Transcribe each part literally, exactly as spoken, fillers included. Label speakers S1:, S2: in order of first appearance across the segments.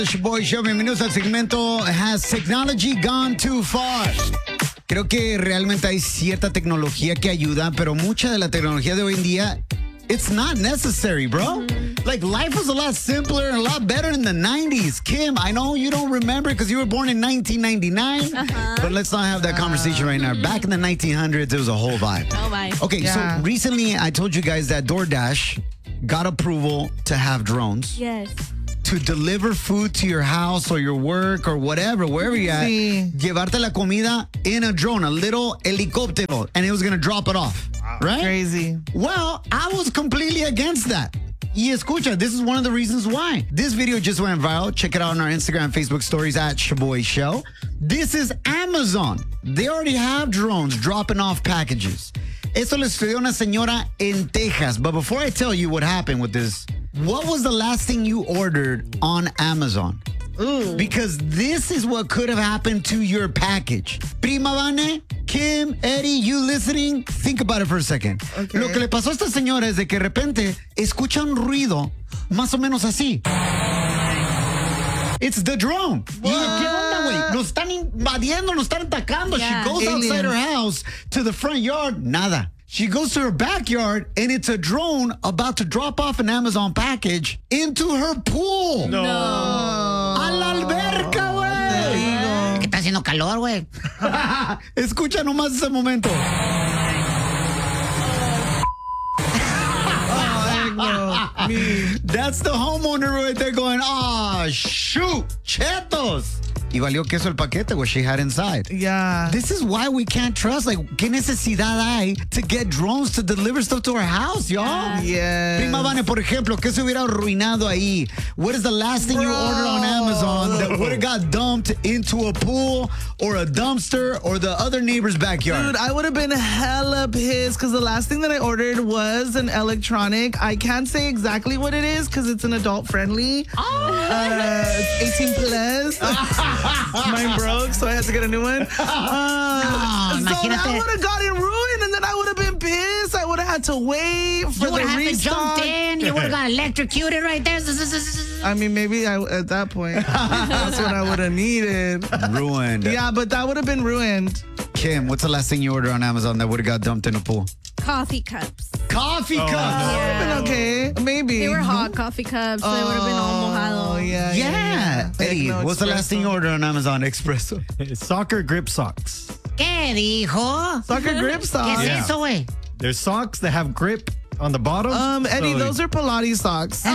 S1: Boy Show, bienvenidos al segmento Has Technology Gone Too Far? Creo que realmente hay cierta tecnología que ayuda, pero mucha de la tecnología de hoy en día, it's not necessary, bro. Mm-hmm. Like, life was a lot simpler and a lot better in the nineties. Kim, I know you don't remember because you were born in nineteen ninety-nine, uh-huh. but let's not have that conversation right now. Back in the nineteen hundreds, it was a whole vibe.
S2: Oh, my.
S1: Okay,
S2: yeah.
S1: So recently I told you guys that DoorDash got approval to have drones.
S2: Yes.
S1: To deliver food to your house or your work or whatever, wherever you're at,
S3: sí.
S1: Llevarte la comida in a drone, a little helicóptero, and it was going to drop it off, right?
S3: Crazy.
S1: Well, I was completely against that. Y escucha, this is one of the reasons why. This video just went viral. Check it out on our Instagram, Facebook stories at Shaboy Show. This is Amazon. They already have drones dropping off packages. Eso le estudió una señora en Texas. But before I tell you what happened with this, what was the last thing you ordered on Amazon?
S3: Ooh.
S1: Because this is what could have happened to your package. Prima Vane, Kim, Eddie, you listening? Think about it for a second.
S3: Okay.
S1: Lo que le pasó a esta señora es de que de repente escucha un ruido más o menos así. It's the drone. Y dice, ¿qué onda, güey? Nos están invadiendo, nos están atacando.
S2: Yeah.
S1: She goes
S3: Aliens.
S1: outside her house to the front yard. Nada. She goes to her backyard, and it's a drone about to drop off an Amazon package into her pool.
S2: No.
S1: A la alberca, güey.
S4: Que está haciendo calor, güey.
S1: Escucha nomás ese momento. That's the homeowner right there going, ah, oh, shoot, chetos. Y valió queso el paquete what she had inside.
S3: Yeah.
S1: This is why we can't trust. Like, ¿qué necesidad hay to get drones to deliver stuff to our house, y'all?
S3: Yes.
S1: Prima Vane, por ejemplo, ¿qué se hubiera arruinado ahí? What is the last thing
S3: Bro.
S1: you ordered on Amazon that would have got dumped into a pool or a dumpster or the other neighbor's backyard?
S3: Dude, I would have been hella pissed because the last thing that I ordered was an electronic. I can't say exactly what it is because it's an adult friendly.
S2: Oh.
S3: Uh, it's eighteen plus. Mine broke, so I had to get a new one. Uh,
S4: No,
S3: so that
S4: imagínate.
S3: would have gotten ruined, and then I would have been pissed. I would have had to wait for
S4: You
S3: the
S4: would have
S3: restock.
S4: jumped in. You would have got electrocuted right there.
S3: I mean, maybe I, at that point, that's what I would have needed.
S1: Ruined.
S3: Yeah, but that would have been ruined.
S1: Kim, what's the last thing you ordered on Amazon that would have got dumped in a pool?
S2: Coffee cups.
S1: Coffee cups.
S3: That would have been okay. Maybe.
S2: They were hot coffee cups. So they would have been all
S3: Oh,
S2: mojado.
S3: yeah.
S1: Yeah. Eddie,
S3: Techno
S1: what's the last thing you
S3: espresso.
S1: ordered on Amazon Expresso?
S5: Soccer grip socks.
S4: ¿Qué dijo?
S3: Soccer grip
S4: ¿Qué
S3: socks.
S4: es
S5: Yeah.
S4: eso, güey?
S5: There's socks that have grip on the bottom.
S3: Um, Eddie,
S5: so,
S3: those are Pilates socks.
S5: so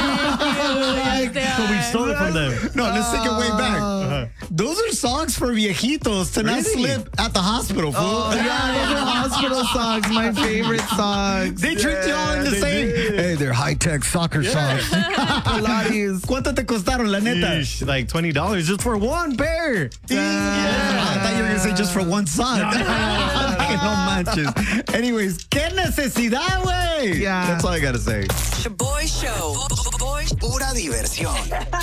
S5: we stole it from them.
S1: No, let's take it way back.
S5: Uh-huh.
S1: Those are socks for viejitos to not
S5: Really?
S1: slip at the hospital, fool.
S3: Oh, yeah, those are hospital socks. My favorite socks.
S1: They tricked you all into
S5: they
S1: saying,
S5: did.
S1: hey, they're high-tech soccer socks.
S3: Pilates.
S1: ¿Cuánto te costaron, la neta?
S5: Yeesh, like twenty dollars just for one pair.
S1: Yeah. I thought you were going to say just for one sock. No manches. Anyways, ¿qué necesidad, güey?
S3: Yeah.
S1: That's all I got to say.
S6: Shaboy Show. Pura diversión.